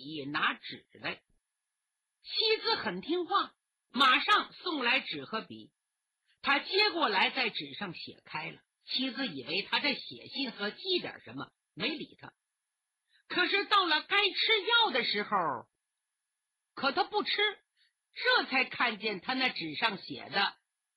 笔拿纸来。妻子很听话，马上送来纸和笔。他接过来，在纸上写开了。妻子以为他在写信和记点什么，没理他。可是到了该吃药的时候，可他不吃，这才看见他那纸上写的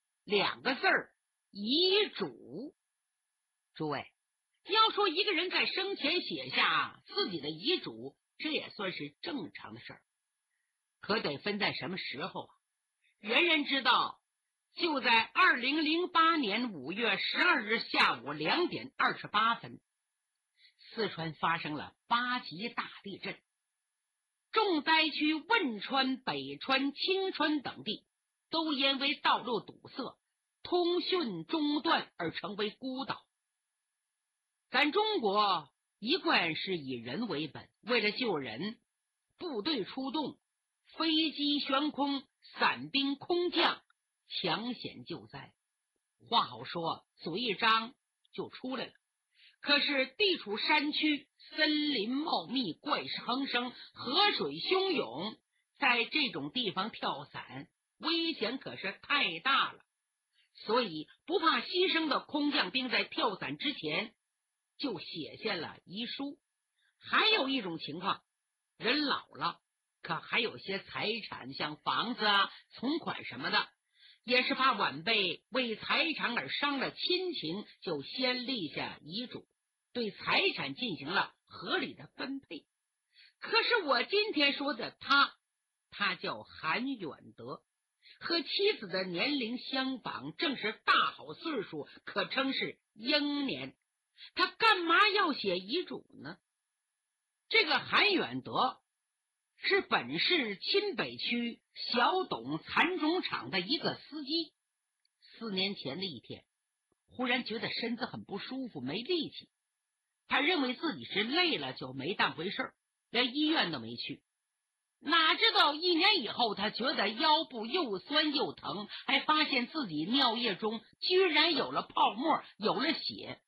2个字儿：遗嘱。诸位，要说一个人在生前写下自己的遗嘱，这也算是正常的事儿，可得分在什么时候啊？人人知道，就在2008年5月12日下午2点28分，四川发生了8级大地震，重灾区汶川、北川、青川等地都因为道路堵塞、通讯中断而成为孤岛。咱中国一贯是以人为本，为了救人，部队出动，飞机悬空，伞兵空降，抢险救灾。话好说，嘴一张就出来了。可是地处山区，森林茂密，怪石横生，河水汹涌，在这种地方跳伞危险可是太大了。所以不怕牺牲的空降兵在跳伞之前就写下了遗书。还有一种情况，人老了，可还有些财产，像房子啊、存款什么的，也是怕晚辈为财产而伤了亲情，就先立下遗嘱，对财产进行了合理的分配。可是我今天说的他叫韩远德，和妻子的年龄相仿，正是大好岁数，可称是英年。他干嘛要写遗嘱呢？这个韩远德是本市钦北区小董蚕种场的一个司机。4年前的一天，忽然觉得身子很不舒服，没力气。他认为自己是累了，就没当回事，连医院都没去。哪知道1年以后，他觉得腰部又酸又疼，还发现自己尿液中居然有了泡沫，有了血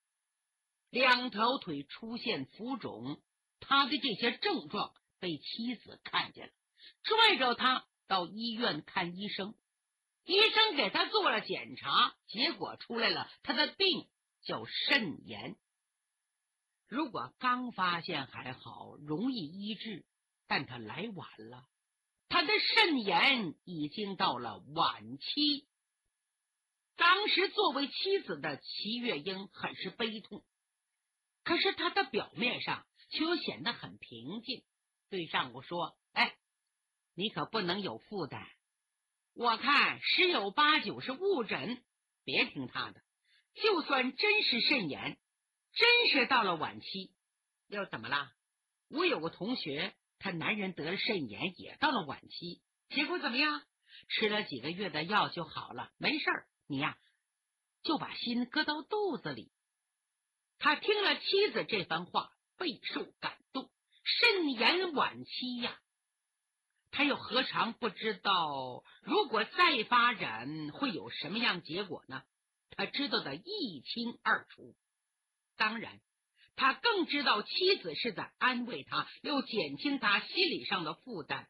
，2条腿出现浮肿。他的这些症状被妻子看见了，拽着他到医院看医生。医生给他做了检查，结果出来了，他的病叫肾炎。如果刚发现还好，容易医治，但他来晚了，他的肾炎已经到了晚期。当时作为妻子的齐月英很是悲痛，可是他的表面上却又显得很平静，对丈夫说：你可不能有负担，我看10有8九是误诊，别听他的，就算真是肾炎，真是到了晚期，又怎么了？我有个同学，他男人得了肾炎也到了晚期，结果怎么样？吃了几个月的药就好了，没事儿，你呀就把心搁到肚子里。他听了妻子这番话，备受感动。肾炎晚期呀，他又何尝不知道如果再发展会有什么样结果呢？他知道的一清二楚。当然他更知道妻子是在安慰他，又减轻他心理上的负担。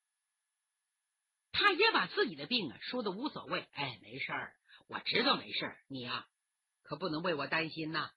他也把自己的病说得无所谓，没事儿，我知道没事儿，你呀可不能为我担心呐。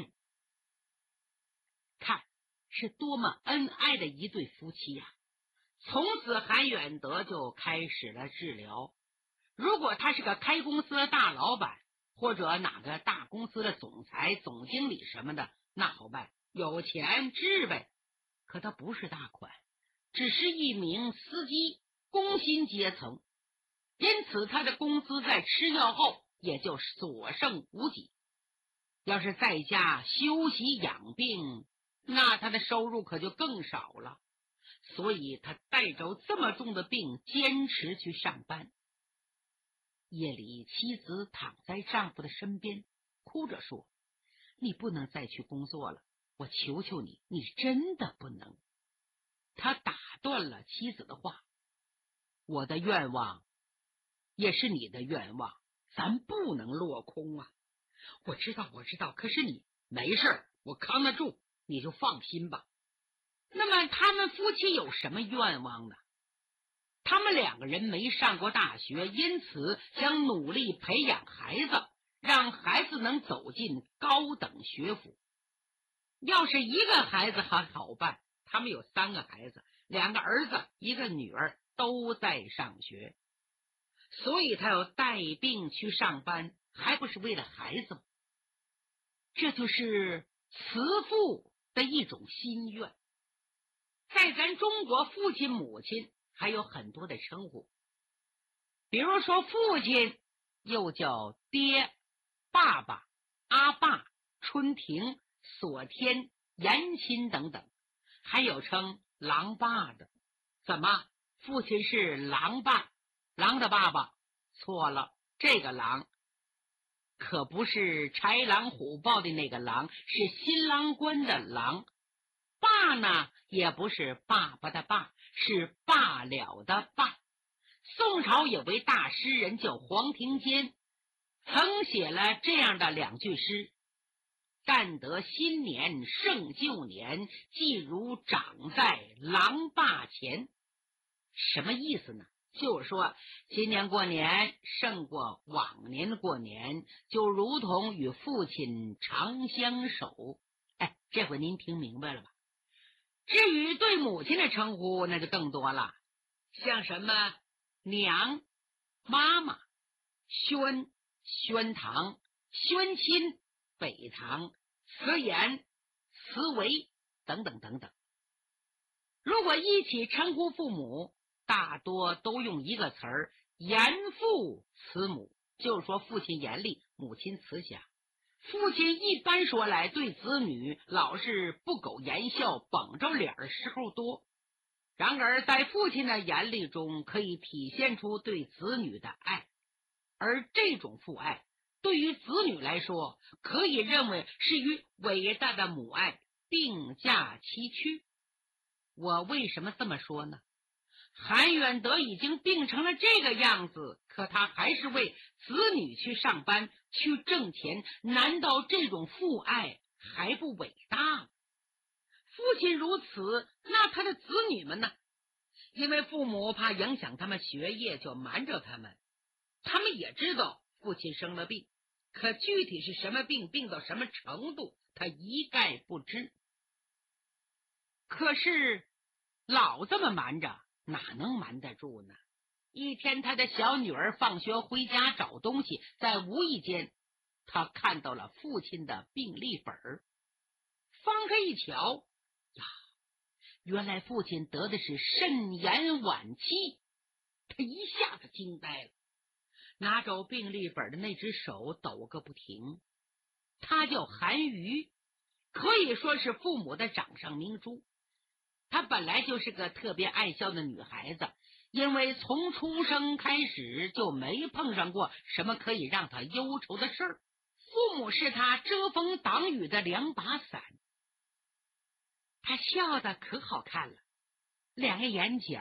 看是多么恩爱的一对夫妻呀。从此韩远德就开始了治疗。如果他是个开公司的大老板，或者哪个大公司的总裁、总经理什么的，那好办，有钱治呗。可他不是大款，只是一名司机，工薪阶层，因此他的工资在吃药后也就所剩无几。要是在家休息养病，那他的收入可就更少了。所以他带着这么重的病坚持去上班。夜里，妻子躺在丈夫的身边，哭着说：你不能再去工作了，我求求你，你真的不能。他打断了妻子的话：我的愿望也是你的愿望，咱不能落空啊。我知道，可是你没事，我扛得住，你就放心吧。 那么他们夫妻有什么愿望呢？他们两个人没上过大学，因此想努力培养孩子，让孩子能走进高等学府。要是一个孩子还好办，他们有3个孩子，2个儿子1个女儿都在上学，所以他要带病去上班，还不是为了孩子吗？这就是慈父的一种心愿。在咱中国，父亲母亲还有很多的称呼，比如说父亲又叫爹、爸爸、阿爸、春庭、锁天、延亲等等，还有称狼爸的。怎么，父亲是狼爸，狼的爸爸？错了，这个狼可不是豺狼虎豹的那个狼，是新郎官的郎。爸呢，也不是爸爸的爸，是罢了的罢。宋朝有位大诗人叫黄庭坚，曾写了这样的2句诗：但得新年胜旧年，既如长在狼爸前。什么意思呢？就是说今年过年胜过往年过年，就如同与父亲长相守。这回您听明白了吧？至于对母亲的称呼，那就更多了，像什么娘、妈妈、宣堂、宣亲、北堂、慈颜、慈为等等等等。如果一起称呼父母，大多都用一个词儿：严父慈母，就是说父亲严厉，母亲慈祥。父亲一般说来对子女老是不苟言笑，绷着脸的时候多，然而在父亲的严厉中可以体现出对子女的爱，而这种父爱对于子女来说，可以认为是与伟大的母爱并驾齐驱。我为什么这么说呢？韩远德已经病成了这个样子，可他还是为子女去上班去挣钱，难道这种父爱还不伟大吗？父亲如此，那他的子女们呢？因为父母怕影响他们学业，就瞒着他们。他们也知道父亲生了病，可具体是什么病，病到什么程度，他一概不知。可是老这么瞒着，哪能瞒得住呢？一天，他的小女儿放学回家找东西，在无意间他看到了父亲的病历本，翻开一瞧呀，原来父亲得的是肾炎晚期。他一下子惊呆了，拿着病历本的那只手抖个不停。他叫韩瑜，可以说是父母的掌上明珠。她本来就是个特别爱笑的女孩子，因为从出生开始就没碰上过什么可以让她忧愁的事儿。父母是她遮风挡雨的2把伞。她笑得可好看了，2个眼角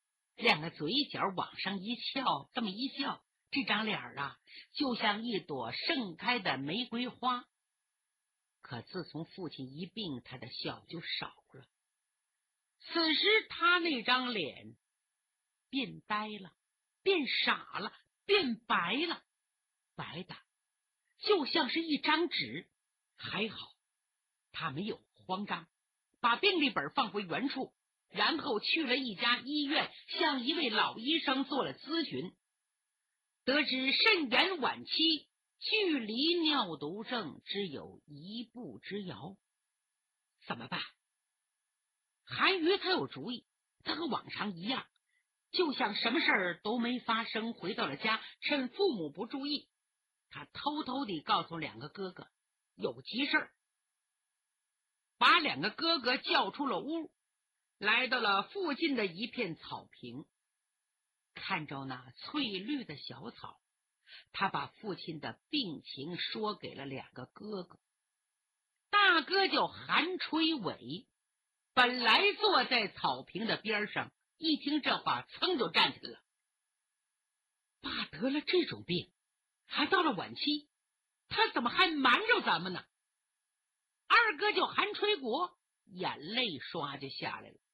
，2个嘴角往上一翘，这么一笑，这张脸啊，就像一朵盛开的玫瑰花。可自从父亲一病，她的笑就少了。此时他那张脸变呆了，变傻了，变白了，白的就像是一张纸。还好他没有慌张，把病历本放回原处，然后去了一家医院，向一位老医生做了咨询，得知肾炎晚期，距离尿毒症只有1步之遥。怎么办？韩瑜他有主意，他和往常一样，就像什么事儿都没发生，回到了家，趁父母不注意，他偷偷地告诉2个哥哥有急事儿，把2个哥哥叫出了屋，来到了附近的一片草坪，看着那翠绿的小草，他把父亲的病情说给了2个哥哥。大哥叫韩吹伟，本来坐在草坪的边上，一听这话，噌就站起来了。爸得了这种病，还到了晚期，他怎么还瞒着咱们呢？二哥叫韩吹国， 眼泪唰就下来了。